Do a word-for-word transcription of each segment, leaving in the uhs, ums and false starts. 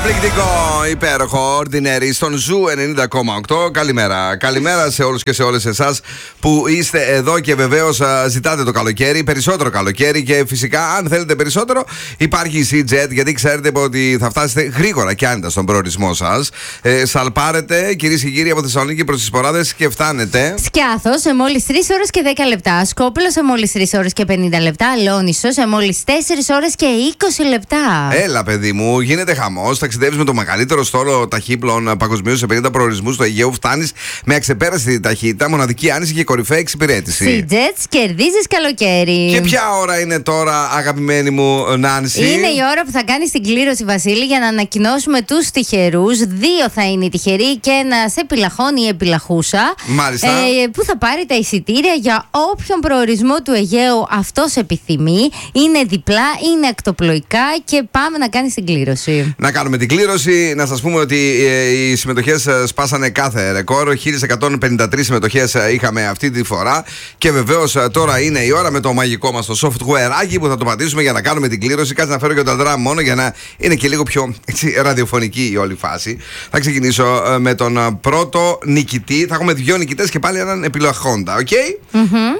Καταπληκτικό, υπέροχο, ordinary στον Ζου ενενήντα κόμμα οκτώ. Καλημέρα. Καλημέρα σε όλους και σε όλες εσάς που είστε εδώ και βεβαίως ζητάτε το καλοκαίρι, περισσότερο καλοκαίρι και φυσικά αν θέλετε περισσότερο υπάρχει η Sea-Jet, γιατί ξέρετε ότι θα φτάσετε γρήγορα και άνετα στον προορισμό σας. Ε, σαλπάρετε κυρίες και κύριοι από Θεσσαλονίκη προς τις Ποράδες και φτάνετε. Σκιάθος σε μόλις τρεις ώρες και δέκα λεπτά. Σκόπελο σε μόλις τρεις ώρες και πενήντα λεπτά. Λόνισσο σε μόλις τέσσερις ώρες και είκοσι λεπτά. Έλα, παιδί μου, γίνεται χαμός. Ταξιδεύεις με το μεγαλύτερο στόλο ταχύπλων παγκοσμίως σε πενήντα προορισμούς του Αιγαίου. Φτάνεις με αξεπέραστη ταχύτητα, μοναδική άνεση και κορυφαία εξυπηρέτηση. Sea-Jets, κερδίζεις καλοκαίρι. Και ποια ώρα είναι τώρα, αγαπημένη μου Νάνση? Είναι η ώρα που θα κάνεις την κλήρωση, Βασίλη, για να ανακοινώσουμε τους τυχερούς. Δύο θα είναι οι τυχεροί και ένας επιλαχών ή επιλαχούσα. Μάλιστα. Ε, που θα πάρει τα εισιτήρια για όποιον προορισμό του Αιγαίου αυτός επιθυμεί. Είναι διπλά, είναι ακτοπλοϊκά και πάμε να κάνεις την κλήρωση. Να κάνουμε την κλήρωση. Να σας πούμε ότι ε, οι συμμετοχές σπάσανε κάθε ρεκόρ. χίλια εκατόν πενήντα τρεις συμμετοχές είχαμε αυτή τη φορά. Και βεβαίως τώρα είναι η ώρα με το μαγικό μας το softwareάκι που θα το πατήσουμε για να κάνουμε την κλήρωση. Κάτσε να φέρω και τα drum μόνο για να είναι και λίγο πιο έτσι, ραδιοφωνική η όλη φάση. Θα ξεκινήσω ε, με τον πρώτο νικητή. Θα έχουμε δύο νικητές και πάλι έναν επιλαχόντα. Οκ. Okay? Mm-hmm.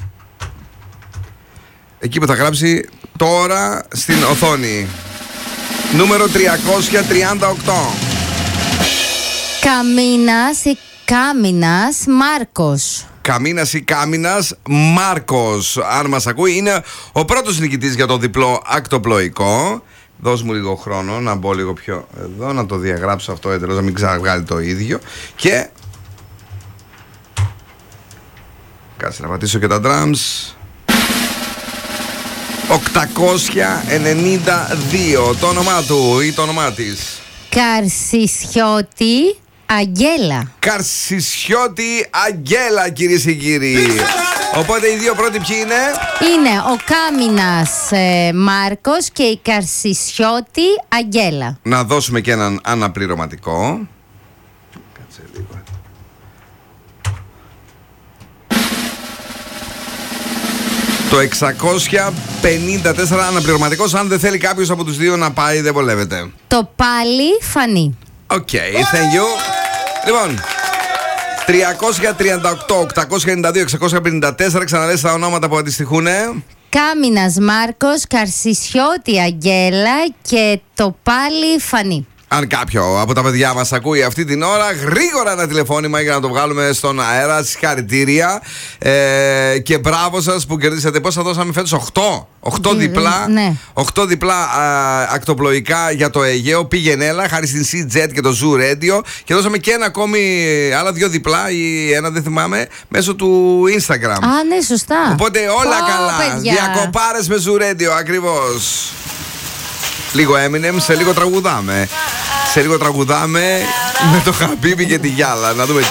Εκεί που θα γράψει τώρα στην οθόνη. Νούμερο τριακόσια τριάντα οκτώ. Καμίνας ή Κάμινας Μάρκος. Καμίνας ή Κάμινας Μάρκος. Αν μας ακούει, είναι ο πρώτος νικητής για το διπλό ακτοπλοϊκό. Δώσ' μου λίγο χρόνο να μπω λίγο πιο εδώ, να το διαγράψω αυτό εντελώς, να μην ξαναβγάλει το ίδιο. Και κάτσε να πατήσω και τα drums. οκτακόσια ενενήντα δύο. Το όνομά του ή το όνομά της? Καρσισιώτη Αγγέλα. Καρσισιώτη Αγγέλα, κυρίες και κύριοι. Οπότε οι δύο πρώτοι ποιοι είναι? Είναι ο Κάμινας ε, Μάρκος και η Καρσισιώτη Αγγέλα. Να δώσουμε και έναν αναπληρωματικό. Κάτσε λίγο. Το εξακόσια πενήντα τέσσερα αναπληρωματικός. Αν δεν θέλει κάποιος από τους δύο να πάει, δεν βολεύεται. Το πάλι Φανή. Οκ, okay, thank you. Λοιπόν, τριακόσια τριάντα οκτώ, οκτακόσια ενενήντα δύο, εξακόσια πενήντα τέσσερα. Ξαναλες τα ονόματα που αντιστοιχούν. Κάμινας Μάρκος, Καρσισιώτη Αγγέλα και το πάλι Φανή. Αν κάποιο από τα παιδιά μας ακούει αυτή την ώρα, γρήγορα ένα τηλεφώνημα για να το βγάλουμε στον αέρα. Συγχαρητήρια ε, και μπράβο σας που κερδίσατε. Πώς θα δώσαμε φέτος? οκτώ. οκτώ διπλά, ναι. οκτώ διπλά α, ακτοπλοϊκά για το Αιγαίο. Πήγαινε έλα, χάρη στην Sea-Jet και το Zoo Radio. Και δώσαμε και ένα ακόμη, άλλα δύο διπλά ή ένα δεν θυμάμαι, μέσω του Instagram. Α, ναι, σωστά. Οπότε όλα oh, καλά. παιδιά. Διακοπάρες με Zoo Radio, ακριβώς. Λίγο Eminem, σε λίγο τραγουδάμε. Σε λίγο τραγουδάμε με το Χαμπίμπι και τη Γιάλα. Να δούμε